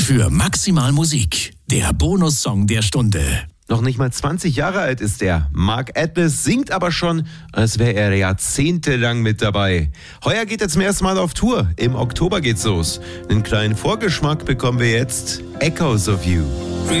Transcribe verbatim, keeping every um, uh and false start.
Für maximal Musik, der Bonussong der Stunde. Noch nicht mal zwanzig Jahre alt ist er. Mark Edness singt aber schon, als wäre er jahrzehntelang mit dabei. Heuer geht er zum ersten Mal auf Tour. Im Oktober geht's los. Einen kleinen Vorgeschmack bekommen wir jetzt. Echoes of You.